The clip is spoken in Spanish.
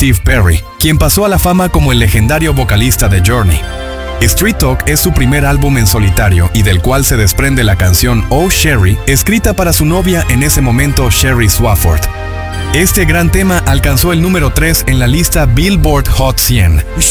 Steve Perry, quien pasó a la fama como el legendario vocalista de Journey. Street Talk es su primer álbum en solitario y del cual se desprende la canción Oh Sherry, escrita para su novia en ese momento, Sherry Swafford. Este gran tema alcanzó el número 3 en la lista Billboard Hot 100.